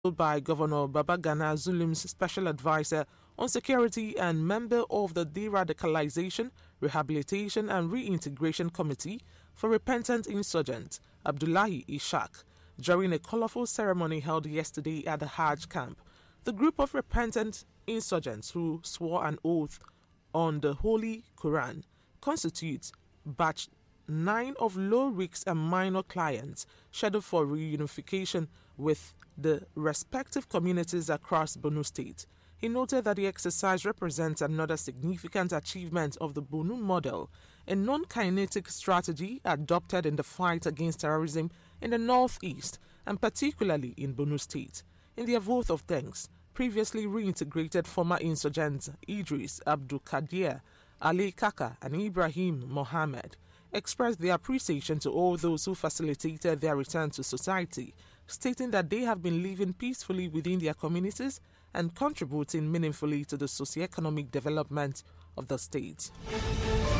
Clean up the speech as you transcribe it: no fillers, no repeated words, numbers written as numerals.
by Governor Babagana Zulum's special advisor on security and member of the De-Radicalization, Rehabilitation and Reintegration Committee for Repentant Insurgents, Abdullahi Ishaq, during a colorful ceremony held yesterday at the Hajj camp. The group of repentant insurgents who swore an oath on the Holy Quran constitutes batch 9 of low-risk and minor clients scheduled for reunification with the respective communities across Borno State. He noted that the exercise represents another significant achievement of the Borno model, a non-kinetic strategy adopted in the fight against terrorism in the northeast and particularly in Borno State. In their vote of thanks, previously reintegrated former insurgents Idris Abdul Kadir, Ali Kaka and Ibrahim Mohammed expressed their appreciation to all those who facilitated their return to society, stating that they have been living peacefully within their communities and contributing meaningfully to the socio-economic development of the state.